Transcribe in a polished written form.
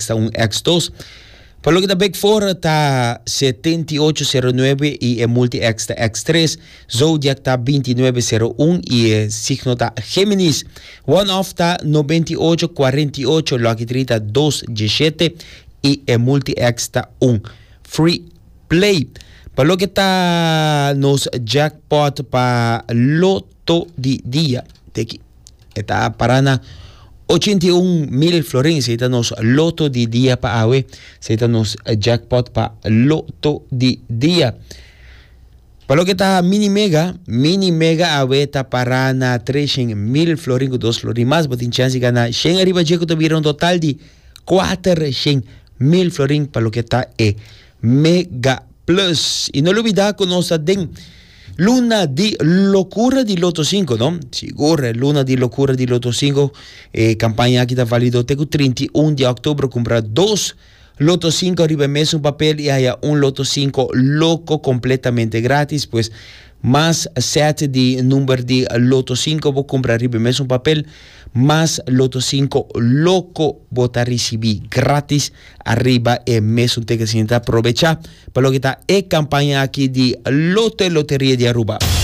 X está 1, X2. Para lo que está Big 4 está 7809 y el Multi-X está X3. Zodiac está 2901 y el signo está Géminis. One-Off está 9848, Lucky 3 está 217 y el Multi-X está 1. Free Play. Para lo que está nos jackpot para loto de día. Está parana 81.000 florins. Se está nos loto de día para hoy. Se está nos jackpot para loto de día. Para lo que está mini mega hoy está parana 300.000 florins con 2 florins más. Pero tiene chance de ganar 100 arriba. Llego tuvieron un total de 400.000 florins para lo que está Mega Plus. Y no olvidar que nos den Luna de Locura de Loto 5, ¿no? Seguro, Luna de Locura de Loto 5. Campaña aquí está válido. Tengo 31 de octubre. Comprar 2 Loto 5 arriba mes un papel y haya un Loto 5 loco completamente gratis. Pues más set de número de Loto 5. Voy a comprar arriba mes un papel. Más Loto 5 loco voy a recibir gratis arriba el mes. Un que se aprovechar para lo que está en campaña aquí de Lotería de Aruba.